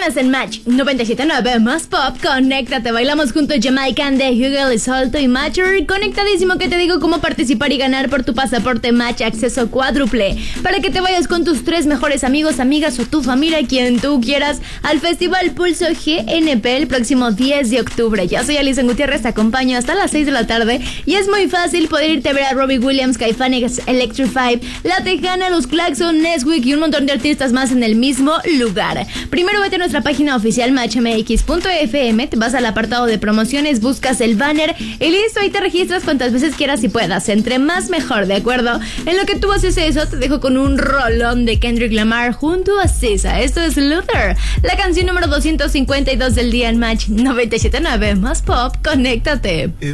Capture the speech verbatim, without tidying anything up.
Estás en Match noventa y siete punto nueve más Pop. Conéctate, bailamos juntos Jamaican de Hugel, Salto y Matcher. Conectadísimo, que te digo cómo participar y ganar por tu pasaporte Match acceso cuádruple para que te vayas con tus tres mejores amigos, amigas o tu familia, quien tú quieras, al Festival Pulso G N P el próximo diez de octubre. Yo soy Alison Gutiérrez, te acompaño hasta las seis de la tarde y es muy fácil poder irte a ver a Robbie Williams, Caifanes, Electrify, La Tejana, Los Claxon, Nesquik y un montón de artistas más en el mismo lugar. Primero vete a nuestra página oficial match m x punto f m, te vas al apartado de promociones, buscas el banner y listo, ahí te registras cuantas veces quieras y puedas. Entre más mejor, ¿de acuerdo? En lo que tú haces eso, te dejo con un rolón de Kendrick Lamar junto a Cisa. Esto es Luther, la canción número doscientos cincuenta y dos del día en Match noventa y siete punto nueve más Pop. Conéctate.